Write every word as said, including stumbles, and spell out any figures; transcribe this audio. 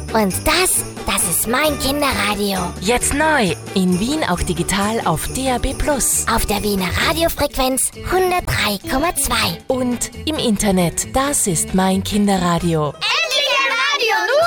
Und das, das ist mein Kinderradio. Jetzt neu, in Wien auch digital auf D A B plus. Auf der Wiener Radiofrequenz hundertdrei Komma zwei. Und im Internet, das ist mein Kinderradio.